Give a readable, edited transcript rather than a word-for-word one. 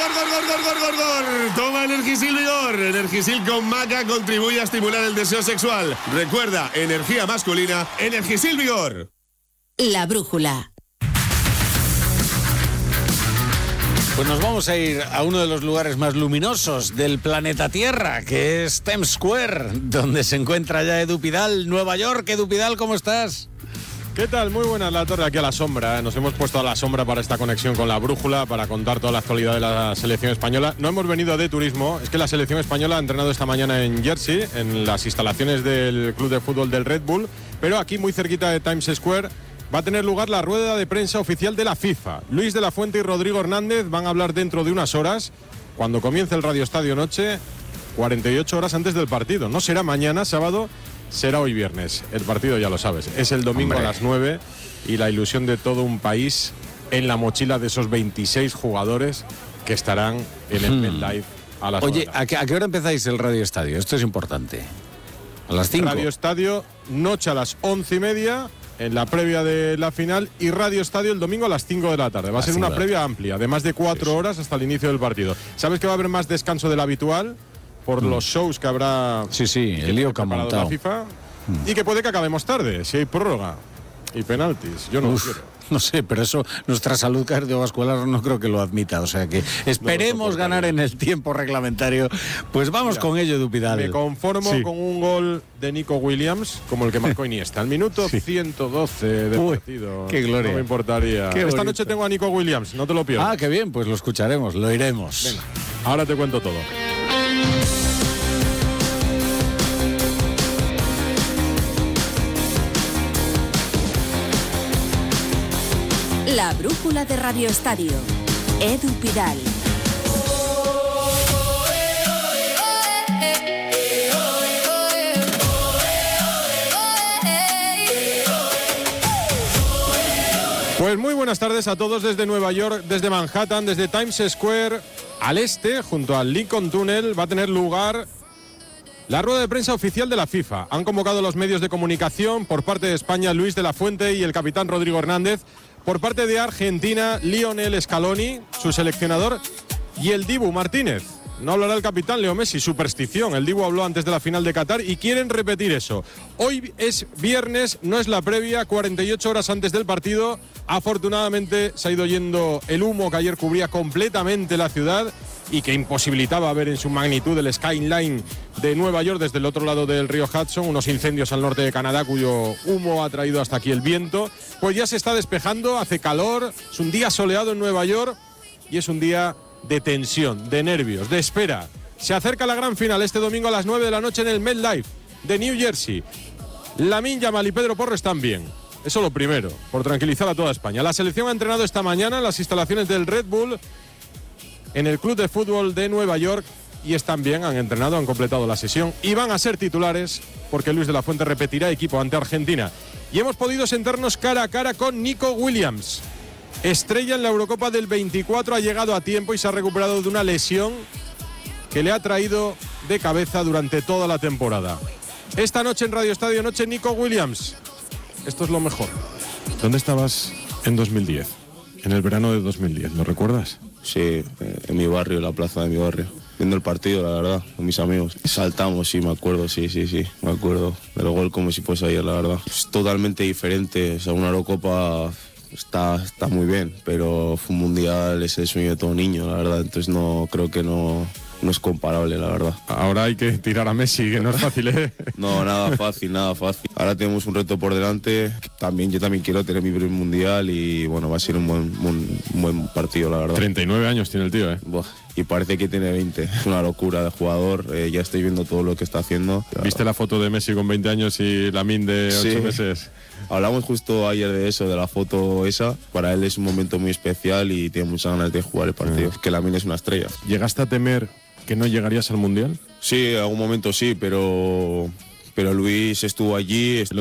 gor. Toma Energisil Vigor. Energisil con maca contribuye a estimular el deseo sexual. Recuerda, energía masculina, Energisil Vigor. La brújula. Pues nos vamos a ir a uno de los lugares más luminosos del planeta Tierra, que es Times Square, donde se encuentra ya Edu Pidal, Nueva York. Edu Pidal, ¿cómo estás? ¿Qué tal? Muy buena la torre aquí a la sombra. Nos hemos puesto a la sombra para esta conexión con la brújula, para contar toda la actualidad de la selección española. No hemos venido de turismo, es que la selección española ha entrenado esta mañana en Jersey, en las instalaciones del club de fútbol del Red Bull, pero aquí muy cerquita de Times Square va a tener lugar la rueda de prensa oficial de la FIFA. Luis de la Fuente y Rodrigo Hernández van a hablar dentro de unas horas, cuando comience el Radio Estadio Noche, 48 horas antes del partido. No será mañana, sábado, será hoy viernes. El partido ya lo sabes, es el domingo a las 9 y la ilusión de todo un país en la mochila de esos 26 jugadores que estarán en el MetLife a las 9. Oye, ¿a qué hora empezáis el Radio Estadio? Esto es importante. ¿A las 5? Radio Estadio, noche a las 11:30, en la previa de la final, y Radio Estadio el domingo a las 5 de la tarde. Va a ser una previa amplia, de más de 4 horas hasta el inicio del partido. ¿Sabes que va a haber más descanso del habitual? Por los shows que habrá. Sí, el lío que ha montado la FIFA. Y que puede que acabemos tarde, si hay prórroga y penaltis. Yo no lo quiero. No sé, pero eso nuestra salud cardiovascular no creo que lo admita. O sea que esperemos ganar en el tiempo reglamentario. Pues vamos con ello, Edu Pidal. Me conformo con un gol de Nico Williams, como el que marcó Iniesta. Al minuto 112 del partido. ¡Qué gloria! No me importaría. Esta noche tengo a Nico Williams, no te lo pierdas. Ah, qué bien, pues lo escucharemos, lo iremos. Venga, ahora te cuento todo. La brújula de Radio Estadio. Edu Pidal. Pues muy buenas tardes a todos desde Nueva York, desde Manhattan, desde Times Square, al este, junto al Lincoln Tunnel, va a tener lugar la rueda de prensa oficial de la FIFA. Han convocado los medios de comunicación por parte de España, Luis de la Fuente y el capitán Rodrigo Hernández. Por parte de Argentina, Lionel Scaloni, su seleccionador, y el Dibu Martínez. No hablará el capitán Leo Messi, superstición. El Dibu habló antes de la final de Qatar y quieren repetir eso. Hoy es viernes, no es la previa, 48 horas antes del partido. Afortunadamente se ha ido yendo el humo que ayer cubría completamente la ciudad y que imposibilitaba ver en su magnitud el skyline de Nueva York desde el otro lado del río Hudson, unos incendios al norte de Canadá cuyo humo ha traído hasta aquí el viento. Pues ya se está despejando, hace calor, es un día soleado en Nueva York y es un día de tensión, de nervios, de espera. Se acerca la gran final este domingo a las 9 de la noche en el MetLife de New Jersey. Lamine Yamal y Pedro Porro están bien. Eso lo primero, por tranquilizar a toda España. La selección ha entrenado esta mañana en las instalaciones del Red Bull, en el club de fútbol de Nueva York, y están bien, han entrenado, han completado la sesión y van a ser titulares porque Luis de la Fuente repetirá equipo ante Argentina. Y hemos podido sentarnos cara a cara con Nico Williams. Estrella en la Eurocopa del 24, ha llegado a tiempo y se ha recuperado de una lesión que le ha traído de cabeza durante toda la temporada. Esta noche en Radio Estadio Noche, Nico Williams. Esto es lo mejor. ¿Dónde estabas en 2010? En el verano de 2010, ¿lo recuerdas? Sí, en mi barrio, en la plaza de mi barrio. Viendo el partido, la verdad, con mis amigos. Saltamos, sí, me acuerdo, sí. Me acuerdo del gol como si fuese ayer, la verdad. Es totalmente diferente, o sea, una Eurocopa está muy bien, pero fue un mundial, es el sueño de todo niño, la verdad. Entonces no creo que no es comparable, la verdad. Ahora hay que tirar a Messi, que no es fácil, ¿eh? No, nada fácil. Ahora tenemos un reto por delante. Yo también quiero tener mi primer mundial y bueno, va a ser un buen partido, la verdad. 39 años tiene el tío, ¿eh? Buah, y parece que tiene 20. Es una locura de jugador. Ya estoy viendo todo lo que está haciendo. ¿Viste la foto de Messi con 20 años y Lamine de 8 meses? Hablamos justo ayer de eso, de la foto esa. Para él es un momento muy especial y tiene muchas ganas de jugar el partido. Que Lamine es una estrella. ¿Llegaste a temer que no llegarías al Mundial? Sí, en algún momento sí, pero Luis estuvo allí.